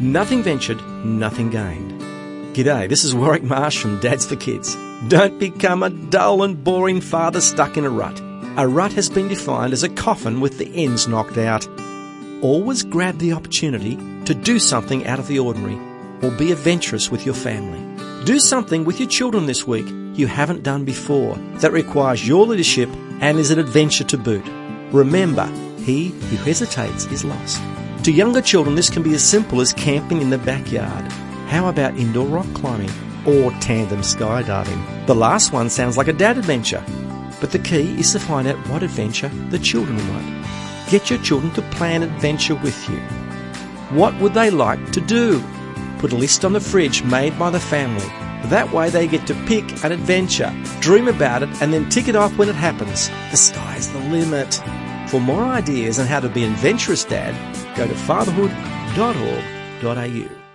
Nothing ventured, nothing gained. G'day, this is Warwick Marsh from Dads for Kids. Don't become a dull and boring father stuck in a rut. A rut has been defined as a coffin with the ends knocked out. Always grab the opportunity to do something out of the ordinary, or be adventurous with your family. Do something with your children this week you haven't done before that requires your leadership and is an adventure to boot. Remember, he who hesitates is lost. To younger children, this can be as simple as camping in the backyard. How about indoor rock climbing or tandem skydiving? The last one sounds like a dad adventure, but the key is to find out what adventure the children want. Get your children to plan adventure with you. What would they like to do? Put a list on the fridge made by the family. That way they get to pick an adventure, dream about it, and then tick it off when it happens. The sky's the limit. For more ideas on how to be an adventurous dad, go to fatherhood.org.au.